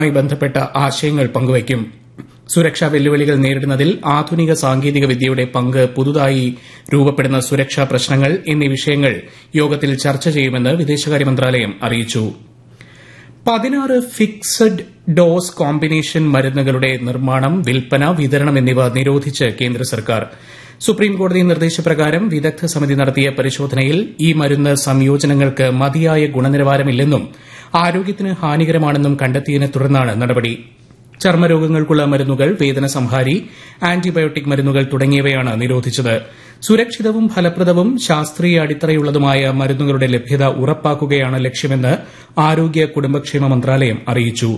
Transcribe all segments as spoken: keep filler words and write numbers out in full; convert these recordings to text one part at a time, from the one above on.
ുമായി ബന്ധപ്പെട്ട ആശയങ്ങൾ പങ്കുവയ്ക്കും. സുരക്ഷാ വെല്ലുവിളികൾ നേരിടുന്നതിൽ ആധുനിക സാങ്കേതിക വിദ്യയുടെ പങ്ക്, പുതുതായി രൂപപ്പെടുന്ന സുരക്ഷാ പ്രശ്നങ്ങൾ എന്നീ വിഷയങ്ങൾ യോഗത്തിൽ ചർച്ച ചെയ്യുമെന്ന് വിദേശകാര്യ മന്ത്രാലയം അറിയിച്ചു. പതിനാറ് ഫിക്സഡ് ഡോസ് കോമ്പിനേഷൻ മരുന്നുകളുടെ നിർമ്മാണം, വിൽപ്പന, വിതരണം എന്നിവ നിരോധിച്ച് കേന്ദ്ര സർക്കാർ. സുപ്രീംകോടതി നിർദ്ദേശപ്രകാരം വിദഗ്ധ സമിതി നടത്തിയ പരിശോധനയിൽ ഈ മരുന്ന് സംയോജനങ്ങൾക്ക് മതിയായ ഗുണനിലവാരമില്ലെന്നും ആരോഗ്യത്തിന് ഹാനികരമാണെന്നും കണ്ടെത്തിയതിനെ തുടർന്നാണ് നടപടി. ചർമ്മരോഗങ്ങൾക്കുള്ള മരുന്നുകൾ, വേദനസംഹാരി, ആന്റിബയോട്ടിക് മരുന്നുകൾ തുടങ്ങിയവയാണ് നിരോധിച്ചത്. സുരക്ഷിതവും ഫലപ്രദവും ശാസ്ത്രീയ അടിത്തറയുള്ളതുമായ മരുന്നുകളുടെ ലഭ്യത ഉറപ്പാക്കുകയാണ് ലക്ഷ്യമെന്ന് ആരോഗ്യ കുടുംബക്ഷേമ മന്ത്രാലയം അറിയിച്ചു.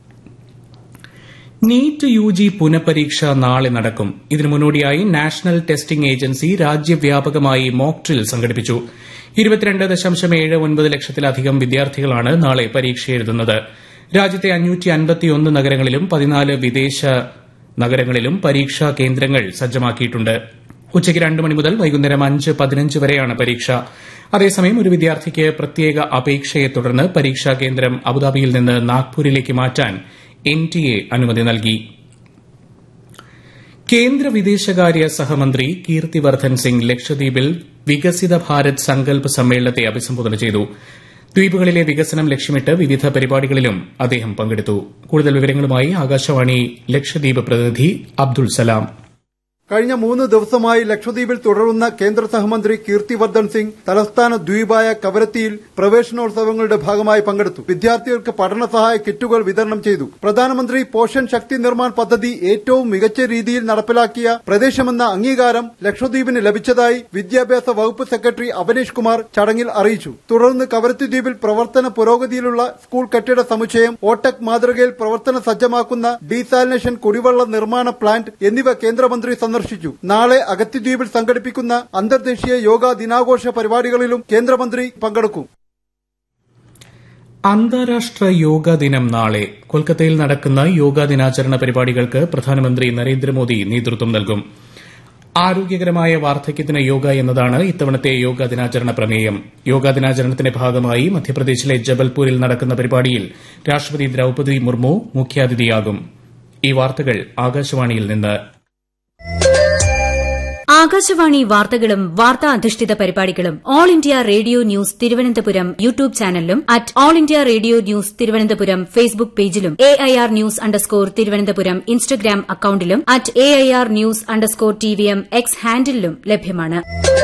നീറ്റ് യുജി പുനഃപരീക്ഷ നാളെ നടക്കും. ഇതിനു മുന്നോടിയായി നാഷണൽ ടെസ്റ്റിംഗ് ഏജൻസി രാജ്യവ്യാപകമായി മോക്ക് ഡ്രിൽ സംഘടിപ്പിച്ചു. ഇരുപത്തിരണ്ട് ദശാംശം ഏഴ് ഒൻപത് ലക്ഷത്തിലധികം വിദ്യാർത്ഥികളാണ് നാളെ പരീക്ഷ എഴുതുന്നത്. രാജ്യത്തെ അഞ്ഞൂറ്റി അൻപത്തിയൊന്ന് നഗരങ്ങളിലും പതിനാല് വിദേശ നഗരങ്ങളിലും പരീക്ഷാ കേന്ദ്രങ്ങൾ സജ്ജമാക്കിയിട്ടുണ്ട്. ഉച്ചയ്ക്ക് രണ്ട് മണി മുതൽ വൈകുന്നേരം അഞ്ച് പതിനഞ്ച് വരെയാണ് പരീക്ഷ. അതേസമയം ഒരു വിദ്യാർത്ഥിക്ക് പ്രത്യേക അപേക്ഷയെ തുടർന്ന് പരീക്ഷാ കേന്ദ്രം അബുദാബിയിൽ നിന്ന് നാഗ്പൂരിലേക്ക് മാറ്റാൻ എൻ ടി എ അനുമതി നൽകി. കേന്ദ്ര വിദേശകാര്യ സഹമന്ത്രി കീർത്തിവർദ്ധൻ സിംഗ് ലക്ഷദ്വീപിൽ വികസിത ഭാരത് സങ്കൽപ് സമ്മേളനത്തെ അഭിസംബോധന ചെയ്തു. ദ്വീപുകളിലെ വികസനം ലക്ഷ്യമിട്ട് വിവിധ പരിപാടികളിലും അദ്ദേഹം പങ്കെടുത്തു. കൂടുതൽ വിവരങ്ങളുമായി ആകാശവാണി ലക്ഷദ്വീപ് പ്രതിനിധി അബ്ദുൾ സലാം. കഴിഞ്ഞ മൂന്ന് ദിവസമായി ലക്ഷദ്വീപിൽ തുടരുന്ന കേന്ദ്ര സഹമന്ത്രി കീർത്തിവർദ്ധൻ സിംഗ് തലസ്ഥാന ദ്വീപായ കവരത്തിയിൽ പ്രവേശനോത്സവങ്ങളുടെ ഭാഗമായി പങ്കെടുത്തു. വിദ്യാർത്ഥികൾക്ക് പഠന സഹായ കിറ്റുകൾ വിതരണം ചെയ്തു. പ്രധാനമന്ത്രി പോഷൻ ശക്തി നിർമ്മാൺ പദ്ധതി ഏറ്റവും മികച്ച രീതിയിൽ നടപ്പിലാക്കിയ പ്രദേശമെന്ന അംഗീകാരം ലക്ഷദ്വീപിന് ലഭിച്ചതായി വിദ്യാഭ്യാസ വകുപ്പ് സെക്രട്ടറി അവനീഷ് കുമാർ ചടങ്ങിൽ അറിയിച്ചു. തുടർന്ന് കവരത്തി ദ്വീപിൽ പ്രവർത്തന പുരോഗതിയിലുള്ള സ്കൂൾ കെട്ടിട സമുച്ചയം, ഓട്ടക് മാതൃകയിൽ പ്രവർത്തന സജ്ജമാക്കുന്ന ഡീസാലിനേഷൻ കുടിവെള്ള നിർമ്മാണ പ്ലാന്റ് എന്നിവ കേന്ദ്രമന്ത്രി സന്ദർശിച്ചു. നാളെ അഗത്തിദ്വീപിൽ സംഘടിപ്പിക്കുന്ന അന്തർദേശീയ യോഗാ ദിനാഘോഷ പരിപാടികളിലും കേന്ദ്രമന്ത്രി പങ്കെടുക്കും. അന്താരാഷ്ട്ര യോഗാ ദിനം നാളെ. കൊൽക്കത്തയിൽ നടക്കുന്ന യോഗാ ദിനാചരണ പരിപാടികൾക്ക് പ്രധാനമന്ത്രി നരേന്ദ്രമോദി നേതൃത്വം നൽകും. ആരോഗ്യകരമായ വാർദ്ധക്യത്തിന് യോഗ എന്നതാണ് ഇത്തവണത്തെ യോഗാ ദിനാചരണ പ്രമേയം. യോഗാ ദിനാചരണത്തിന്റെ ഭാഗമായി മധ്യപ്രദേശിലെ ജബൽപൂരിൽ നടക്കുന്ന പരിപാടിയിൽ രാഷ്ട്രപതി ദ്രൌപദി മുർമു മുഖ്യാതിഥിയാകും. ഈ വാർത്തകൾ ആകാശവാണിയിൽ നിന്ന്. ആകാശവാണി വാർത്തകളും വാർത്താ അധിഷ്ഠിത പരിപാടികളും all India radio news Thiruvananthapuram YouTube ചാനലിലും at all India radio news Thiruvananthapuram Facebook പേജിലും A I R news underscore Thiruvananthapuram Instagram അക്കൌണ്ടിലും at A I R news underscore T V M X ഹാൻഡിലും ലഭ്യമാണ്.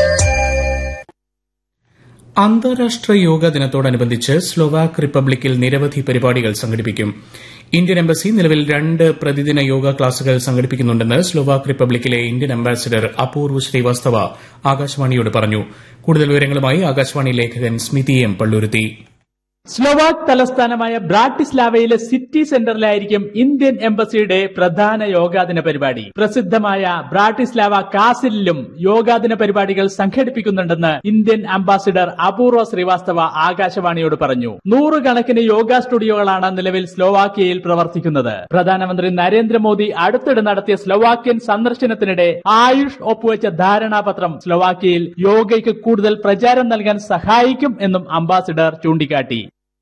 അന്താരാഷ്ട്ര യോഗാ ദിനത്തോടനുബന്ധിച്ച് സ്ലോവാക് റിപ്പബ്ലിക്കിൽ നിരവധി പരിപാടികൾ സംഘടിപ്പിക്കും. ഇന്ത്യൻ എംബസി നിലവിൽ രണ്ട് പ്രതിദിന യോഗ ക്ലാസുകൾ സംഘടിപ്പിക്കുന്നുണ്ടെന്ന് സ്ലോവാക് റിപ്പബ്ലിക്കിലെ ഇന്ത്യൻ അംബാസിഡർ അപൂർവ് ശ്രീവാസ്തവ ആകാശവാണിയോട് പറഞ്ഞു. കൂടുതൽ വിവരങ്ങളുമായി ആകാശവാണി ലേഖകൻ സ്മിതി എം പള്ളൂരുത്തി. സ്ലോവാക് തലസ്ഥാനമായ ബ്രാട്ടിസ്ലാവയിലെ സിറ്റി സെന്ററിലായിരിക്കും ഇന്ത്യൻ എംബസിയുടെ പ്രധാന യോഗാദിന പരിപാടി. പ്രസിദ്ധമായ ബ്രാട്ടിസ്ലാവ കാസിലും യോഗാദിന പരിപാടികൾ സംഘടിപ്പിക്കുന്നുണ്ടെന്ന് ഇന്ത്യൻ അംബാസിഡർ അപൂർവ ശ്രീവാസ്തവ ആകാശവാണിയോട് പറഞ്ഞു. നൂറുകണക്കിന് യോഗ സ്റ്റുഡിയോകളാണ് നിലവിൽ സ്ലോവാക്യയിൽ പ്രവർത്തിക്കുന്നത്. പ്രധാനമന്ത്രി നരേന്ദ്രമോദി അടുത്തിടെ നടത്തിയ സ്ലോവാക്യൻ സന്ദർശനത്തിനിടെ ആയുഷ് ഒപ്പുവെച്ച ധാരണാപത്രം സ്ലോവാക്യയിൽ യോഗയ്ക്ക് കൂടുതൽ പ്രചാരം നൽകാൻ സഹായിക്കും എന്നും അംബാസിഡർ ചൂണ്ടിക്കാട്ടി.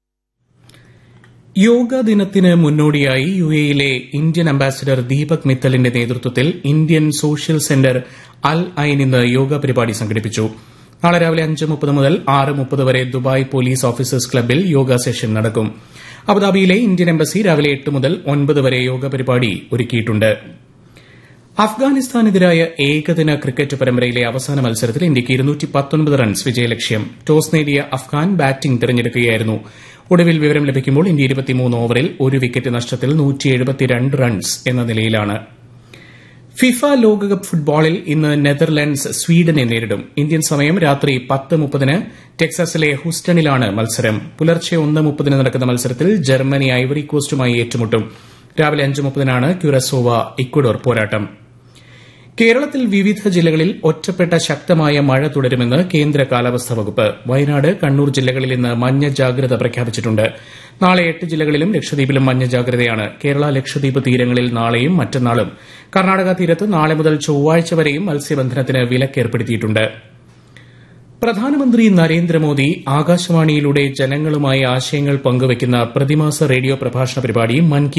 യോഗാ ദിനത്തിന് മുന്നോടിയായി യുഎഇയിലെ ഇന്ത്യൻ അംബാസിഡർ ദീപക് മിത്തലിന്റെ നേതൃത്വത്തിൽ ഇന്ത്യൻ സോഷ്യൽ സെന്റർ അൽ ഐൻ ഇന്ന് യോഗ പരിപാടി സംഘടിപ്പിച്ചു. നാളെ രാവിലെ അഞ്ച് മുപ്പത് മുതൽ ആറ് മുപ്പത് വരെ ദുബായ് പോലീസ് ഓഫീസേഴ്സ് ക്ലബ്ബിൽ യോഗ സെഷൻ നടക്കും. അബുദാബിയിലെ ഇന്ത്യൻ എംബസി രാവിലെ എട്ട് മുതൽ ഒൻപത് വരെ യോഗ പരിപാടി ഒരുക്കിയിട്ടുണ്ട്. അഫ്ഗാനിസ്ഥാനെതിരായ ഏകദിന ക്രിക്കറ്റ് പരമ്പരയിലെ അവസാന മത്സരത്തിൽ ഇന്ത്യയ്ക്ക് ഇരുന്നൂറ്റി പത്തൊൻപത് റൺസ് വിജയലക്ഷ്യം. ടോസ് നേടിയ അഫ്ഗാൻ ബാറ്റിംഗ് തിരഞ്ഞെടുക്കുകയായിരുന്നു. ഒടുവിൽ വിവരം ലഭിക്കുമ്പോൾ ഇന്ത്യ ഇരുപത്തിമൂന്ന് ഓവറിൽ ഒരു വിക്കറ്റ് നഷ്ടത്തിൽ നൂറ്റി എഴുപത്തിരണ്ട് റൺസ് എന്ന നിലയിലാണ്. ഫിഫ ലോകകപ്പ് ഫുട്ബോളിൽ ഇന്ന് നെതർലൻഡ്സ് സ്വീഡനെ നേരിടും. ഇന്ത്യൻ സമയം രാത്രി പത്ത് മുപ്പതിന് ടെക്സാസിലെ ഹൂസ്റ്റണിലാണ് മത്സരം. പുലർച്ചെ ഒന്ന് മുപ്പതിന് നടക്കുന്ന മത്സരത്തിൽ ജർമ്മനി ഐവറി കോസ്റ്റുമായി ഏറ്റുമുട്ടും. രാവിലെ അഞ്ച് മുപ്പതിനാണ് ക്യുറസോവ ഇക്വഡോർ പോരാട്ടം. കേരളത്തിൽ വിവിധ ജില്ലകളിൽ ഒറ്റപ്പെട്ട ശക്തമായ മഴ തുടരുമെന്ന് കേന്ദ്ര കാലാവസ്ഥാ വകുപ്പ്. വയനാട്, കണ്ണൂർ ജില്ലകളിൽ ഇന്ന് മഞ്ഞ ജാഗ്രത പ്രഖ്യാപിച്ചിട്ടുണ്ട്. നാളെ എട്ട് ജില്ലകളിലും ലക്ഷദ്വീപിലും മഞ്ഞ ജാഗ്രതയാണ്. കേരള ലക്ഷദ്വീപ് തീരങ്ങളിൽ നാളെയും മറ്റന്നാളും, കർണാടക തീരത്ത് നാളെ മുതൽ ചൊവ്വാഴ്ച വരെയും മത്സ്യബന്ധനത്തിന് വിലക്കേർപ്പെടുത്തിയിട്ടുണ്ട്. പ്രധാനമന്ത്രി നരേന്ദ്രമോദി ആകാശവാണിയിലൂടെ ജനങ്ങളുമായി ആശയങ്ങൾ പങ്കുവയ്ക്കുന്ന പ്രതിമാസ റേഡിയോ പ്രഭാഷണ പരിപാടി മൻ കി